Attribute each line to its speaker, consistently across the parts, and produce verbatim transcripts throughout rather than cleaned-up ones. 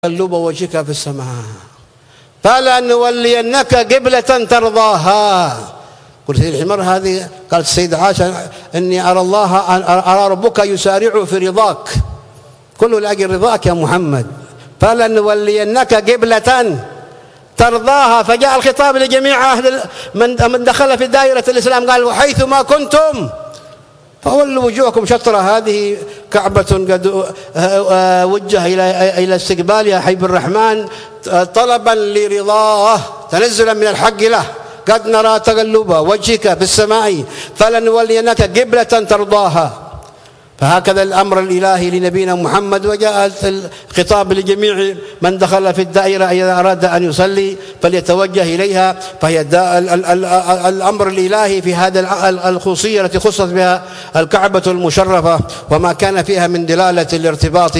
Speaker 1: تقلب وجهك في السماء فلنولينك قبلة ترضاها. قلت الحمار هذه قالت السيدة عائشة إني أرى الله أرى ربك يسارع في رضاك، كله لأجل رضاك يا محمد. فلنولينك قبلة ترضاها، فجاء الخطاب لجميع أهل من دخل في دائرة الإسلام قال وحيثما كنتم فولوا وجوهكم شطرة. هذه كعبة قد وجه إلى إلى استقبالها حبيب الرحمن طلبا لرضاه تنزلا من الحق له. قد نرى تقلب وجهك في السماء فلنولينك قبلة ترضاها. فهكذا الأمر الإلهي لنبينا محمد، وجاء الخطاب لجميع من دخل في الدائرة إذا أراد أن يصلي فليتوجه إليها. فهي الأمر الإلهي في هذا الخصوصية التي خصت بها الكعبة المشرفة، وما كان فيها من دلالة الارتباط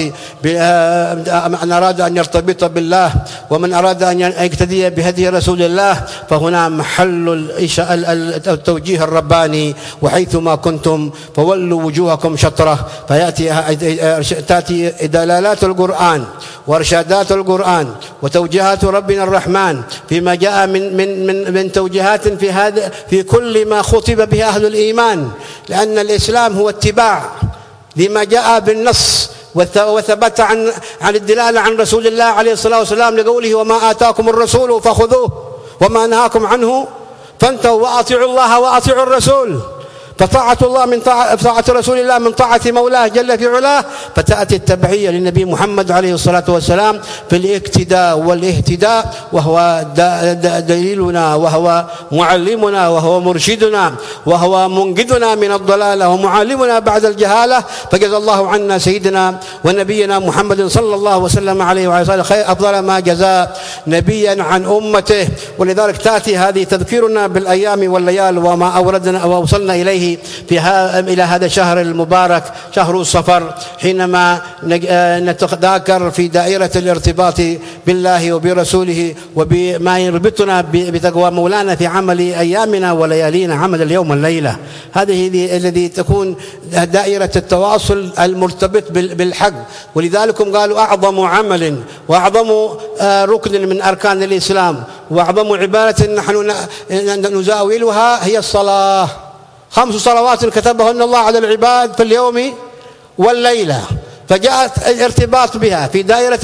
Speaker 1: من أراد أن يرتبط بالله ومن أراد أن يقتدي بهدي رسول الله، فهنا محل التوجيه الرباني وحيثما كنتم فولوا وجوهكم شطرة. فيأتي تأتي دلالات القرآن وارشادات القرآن وتوجيهات ربنا الرحمن فيما جاء من من من من توجيهات في هذا في كل ما خطب به أهل الإيمان، لأن الإسلام هو اتباع لما جاء بالنص وثبت عن عن الدلالة عن رسول الله عليه الصلاة والسلام لقوله وما آتاكم الرسول فخذوه وما نهاكم عنه فانتهوا وأطيعوا الله وأطيعوا الرسول. فطاعة الله من طاعة, طاعة رسول الله من طاعة مولاه جل في علاه. فتأتي التبعية للنبي محمد عليه الصلاة والسلام في الاقتداء والاهتداء، وهو دليلنا وهو معلمنا وهو مرشدنا وهو منقذنا من الضلالة ومعلمنا بعد الجهالة. فجزا الله عنا سيدنا ونبينا محمد صلى الله وسلم عليه وعلى آله خير أفضل ما جزاء نبيا عن أمته. ولذلك تأتي هذه تذكيرنا بالأيام والليال وما أوردنا ووصلنا إليه في إلى هذا الشهر المبارك شهر الصفر، حينما نتذاكر في دائرة الارتباط بالله وبرسوله وبما يربطنا بتقوى مولانا في عمل أيامنا وليالينا عمل اليوم والليلة. هذه الذي تكون دائرة التواصل المرتبط بالحق. ولذلك قالوا أعظم عمل وأعظم ركن من أركان الإسلام وأعظم عبادة نحن نزاولها هي الصلاة. خمس صلوات كتبهن الله على العباد في اليوم والليلة، فجاءت الارتباط بها في دائرة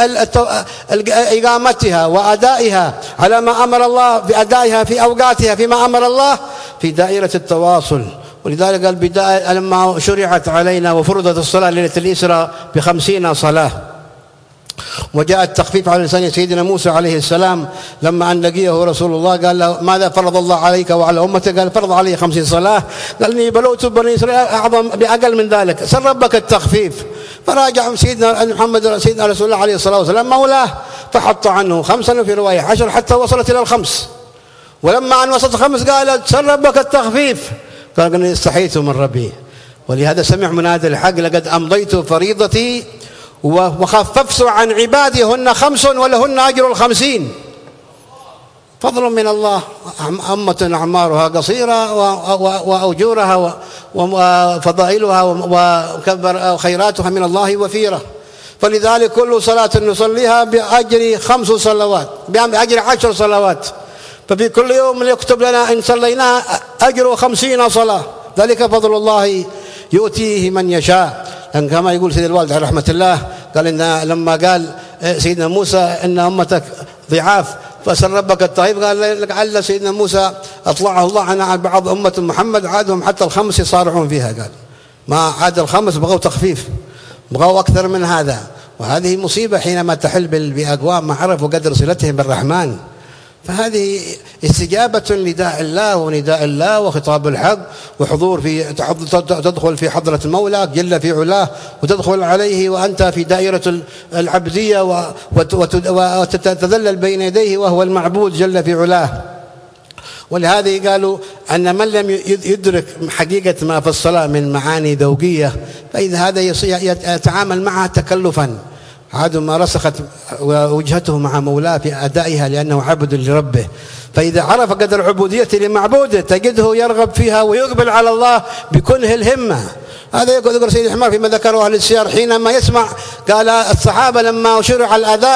Speaker 1: إقامتها وأدائها على ما أمر الله بأدائها في أوقاتها فيما أمر الله في دائرة التواصل. ولذلك قال بداية لما شرعت علينا وفرضت الصلاة ليلة الإسراء بخمسين صلاة، وجاء التخفيف على لسان سيدنا موسى عليه السلام لما أن لقيه رسول الله قال له ماذا فرض الله عليك وعلى أمتك؟ قال فرض علي خمسين صلاة. قال إني بلوت بني إسرائيل أعظم بأقل من ذلك. سر ربك التخفيف، فراجع سيدنا محمد سيدنا رسول الله عليه الصلاة والسلام مولاه فحط عنه خمسا وفي رواية عشر حتى وصلت إلى الخمس. ولما أن وصلت الخمس قال سر ربك التخفيف، قال إني استحيت من ربي. ولهذا سمع منادى الحق لقد أمضيت فريضتي وخففت عن عبادي هن خمس ولهن أجر الخمسين. فضل من الله. أمة أعمارها قصيرة وأجورها وفضائلها وخيراتها من الله وفيرة. فلذلك كل صلاة نصليها بأجر خمس صلوات بأجر عشر صلوات، ففي كل يوم يكتب لنا إن صليناها أجر خمسين صلاة. ذلك فضل الله يؤتيه من يشاء. لأن كما يقول سيد الوالد عليه رحمة الله قال إن لما قال سيدنا موسى إن أمتك ضعاف فسر ربك التخفيف، قال لعل سيدنا موسى أطلعه الله عن بعض أمة محمد عادهم حتى الخمس يصارعون فيها، قال ما عاد الخمس بغوا تخفيف بغوا أكثر من هذا. وهذه مصيبة حينما تحل بأقوام ما عرفوا قدر صلتهم بالرحمن. فهذه استجابة لنداء الله ونداء الله وخطاب الحق وحضور في تدخل في حضرة المولى جل في علاه وتدخل عليه وأنت في دائرة العبدية وتتذلل بين يديه وهو المعبود جل في علاه. ولهذا قالوا أن من لم يدرك حقيقة ما في الصلاة من معاني ذوقية فإذا هذا يتعامل معها تكلفا عاد ما رسخت وجهته مع مولاه في أدائها لأنه عبد لربه. فإذا عرف قدر عبوديته لمعبوده تجده يرغب فيها ويقبل على الله بكنه الهمة. هذا يقول سيد الحمار فيما ذكره أهل السير حينما يسمع قال الصحابة لما شرع الأذان